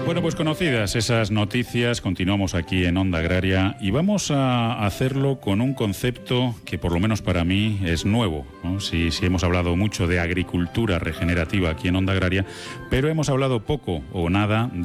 Bueno, pues conocidas esas noticias, continuamos aquí en Onda Agraria y vamos a hacerlo con un concepto que por lo menos para mí es nuevo, ¿no? Sí, hemos hablado mucho de agricultura regenerativa aquí en Onda Agraria, pero hemos hablado poco o nada